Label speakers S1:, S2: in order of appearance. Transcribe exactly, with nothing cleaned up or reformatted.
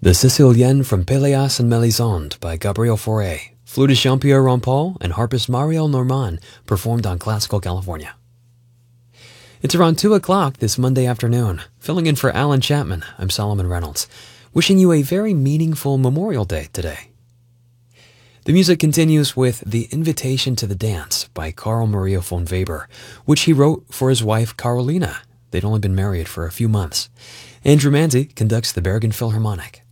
S1: The Sicilienne from Péléas and Mélisande by Gabriel Fauré, flutist Jean-Pierre Rampal, and harpist Marielle Normand performed on Classical California. It's around two o'clock this Monday afternoon. Filling in for Alan Chapman, I'm Solomon Reynolds, wishing you a very meaningful Memorial Day today. The music continues with The Invitation to the Dance by Carl Maria von Weber, which he wrote for his wife Carolina. They'd only been married for a few months. Andrew Manzi conducts the Bergen Philharmonic.